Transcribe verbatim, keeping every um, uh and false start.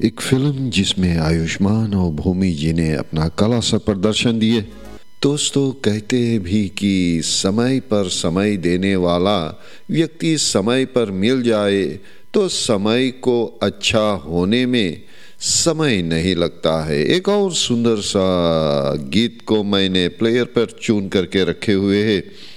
एक फिल्म जिसमें आयुष्मान और भूमि जी ने अपना कला सा प्रदर्शन दिए। दोस्तों, कहते हैं भी कि समय पर समय देने वाला व्यक्ति समय पर मिल जाए तो समय को अच्छा होने में समय नहीं लगता है। एक और सुंदर सा गीत को मैंने प्लेयर पर चुन करके रखे हुए है।